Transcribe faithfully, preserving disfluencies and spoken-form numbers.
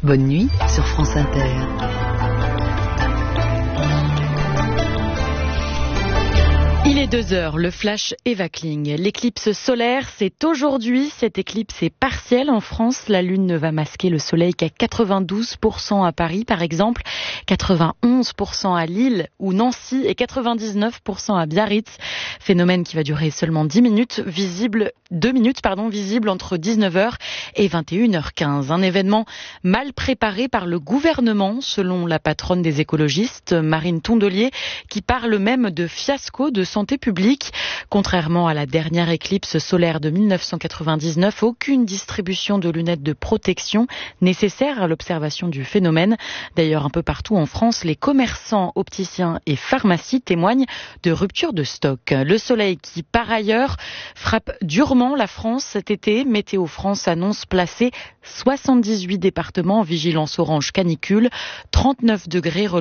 Bonne nuit sur France Inter. Il est deux heures, le flash Eva Kling. L'éclipse solaire, c'est aujourd'hui. Cette éclipse est partielle en France. La Lune ne va masquer le soleil qu'à quatre-vingt-douze pour cent à Paris, par exemple, quatre-vingt-onze pour cent à Lille ou Nancy et quatre-vingt-dix-neuf pour cent à Biarritz. Phénomène qui va durer seulement dix minutes, visible, deux minutes, pardon, visible entre dix-neuf heures et vingt et une heures quinze. Un événement mal préparé par le gouvernement, selon la patronne des écologistes, Marine Tondelier, qui parle même de fiasco de santé publique. Contrairement à la dernière éclipse solaire de mille neuf cent quatre-vingt-dix-neuf, aucune distribution de lunettes de protection nécessaire à l'observation du phénomène. D'ailleurs, un peu partout en France, les commerçants, opticiens et pharmacies témoignent de rupture de stock. Le soleil qui, par ailleurs, frappe durement la France cet été. Météo France annonce placer soixante-dix-huit départements en vigilance orange canicule, trente-neuf degrés